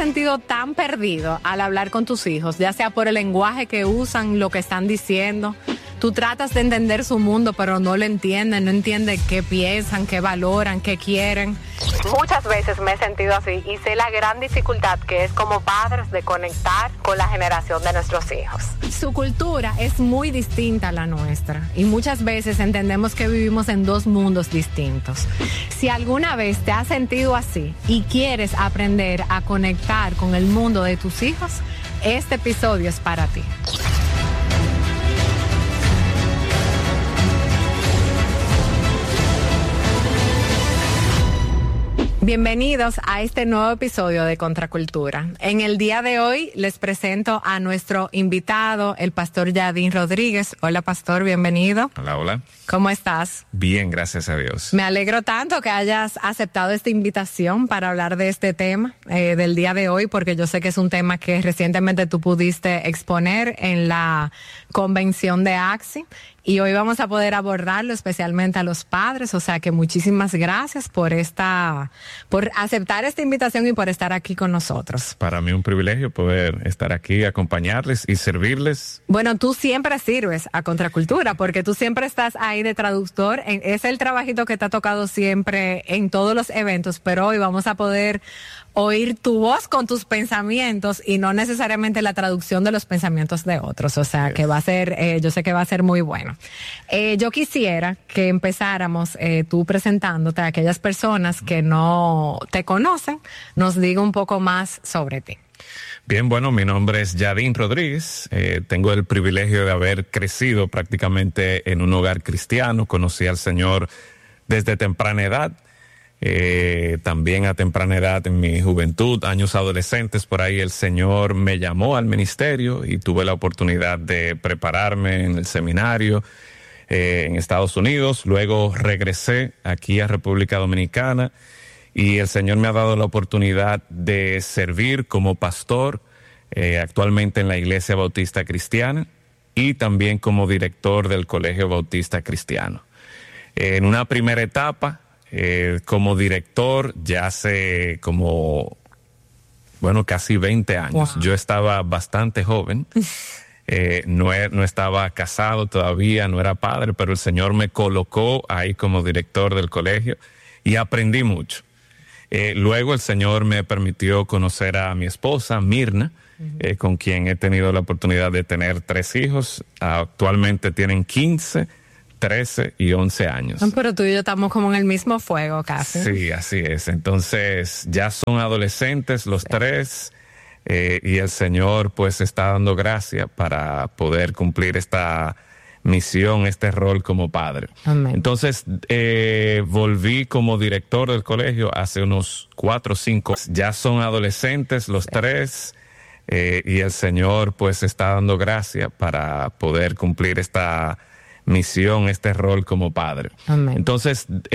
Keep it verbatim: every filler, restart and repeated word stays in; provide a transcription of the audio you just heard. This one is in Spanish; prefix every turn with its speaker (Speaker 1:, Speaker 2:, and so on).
Speaker 1: sentido tan perdido al hablar con tus hijos, ya sea por el lenguaje que usan, lo que están diciendo? Tú tratas de entender su mundo, pero no lo entienden, no entienden qué piensan, qué valoran, qué quieren. Muchas veces me he sentido así y sé la gran dificultad que es como padres de conectar con la generación de nuestros hijos. Su cultura es muy distinta a la nuestra y muchas veces entendemos que vivimos en dos mundos distintos. Si alguna vez te has sentido así y quieres aprender a conectar con el mundo de tus hijos, este episodio es para ti. Bienvenidos a este nuevo episodio de Contracultura. En el día de hoy les presento a nuestro invitado, el pastor Yadín Rodríguez. Hola, pastor, bienvenido.
Speaker 2: Hola, hola.
Speaker 1: ¿Cómo estás?
Speaker 2: Bien, gracias a Dios.
Speaker 1: Me alegro tanto que hayas aceptado esta invitación para hablar de este tema eh, del día de hoy, porque yo sé que es un tema que recientemente tú pudiste exponer en la convención de AXI. Y hoy vamos a poder abordarlo especialmente a los padres, o sea que muchísimas gracias por esta, por aceptar esta invitación y por estar aquí con nosotros.
Speaker 2: Para mí un privilegio poder estar aquí, acompañarles y servirles.
Speaker 1: Bueno, tú siempre sirves a Contracultura porque tú siempre estás ahí de traductor, es el trabajito que te ha tocado siempre en todos los eventos, pero hoy vamos a poder oír tu voz con tus pensamientos y no necesariamente la traducción de los pensamientos de otros, o sea que va a ser, eh, yo sé que va a ser muy bueno. Eh, yo quisiera que empezáramos eh, tú presentándote a aquellas personas que no te conocen, nos diga un poco más sobre ti.
Speaker 2: Bien, bueno, mi nombre es Yadín Rodríguez, eh, tengo el privilegio de haber crecido prácticamente en un hogar cristiano, conocí al Señor desde temprana edad. Eh, también a temprana edad en mi juventud, años adolescentes, por ahí el Señor me llamó al ministerio y tuve la oportunidad de prepararme en el seminario eh, en Estados Unidos. Luego regresé aquí a República Dominicana y el Señor me ha dado la oportunidad de servir como pastor eh, actualmente en la Iglesia Bautista Cristiana y también como director del Colegio Bautista Cristiano. Eh, en una primera etapa, Eh, como director ya hace como, bueno, casi veinte años. Wow. Yo estaba bastante joven, eh, no, er, no estaba casado todavía, no era padre, pero el Señor me colocó ahí como director del colegio y aprendí mucho. Eh, luego el Señor me permitió conocer a mi esposa, Mirna, uh-huh. eh, con quien he tenido la oportunidad de tener tres hijos. Actualmente tienen quince, trece y once años.
Speaker 1: Pero tú y yo estamos como en el mismo fuego casi.
Speaker 2: Sí, así es. Entonces ya son adolescentes los sí. tres eh, y el Señor pues está dando gracia para poder cumplir esta misión, este rol como padre.
Speaker 1: Amén.
Speaker 2: Entonces eh, volví como director del colegio hace unos cuatro o cinco. Ya son adolescentes los sí. tres eh, y el Señor pues está dando gracia para poder cumplir esta misión, este rol como padre.
Speaker 1: Amén.
Speaker 2: Entonces,